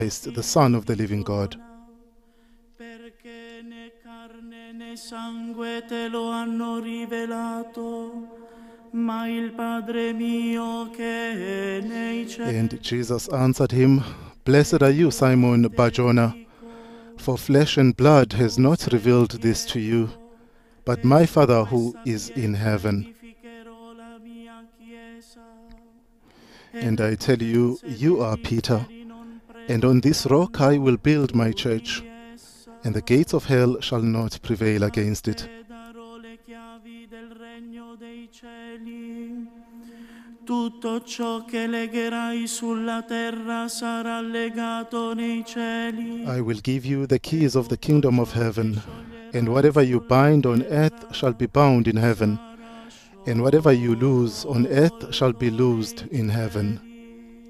Christ, the Son of the living God. Perché né carne né sangue te lo hanno rivelato, ma il Padre mio che è nei cieli. And Jesus answered him, Blessed are you, Simon Bar-Jonah, for flesh and blood has not revealed this to you, but my Father who is in heaven. And I tell you, you are Peter, and on this rock I will build my church, and the gates of hell shall not prevail against it. Tutto ciò che legherai sulla terra sarà legato nei cieli. I will give you the keys of the kingdom of heaven, and whatever you bind on earth shall be bound in heaven, and whatever you loose on earth shall be loosed in heaven.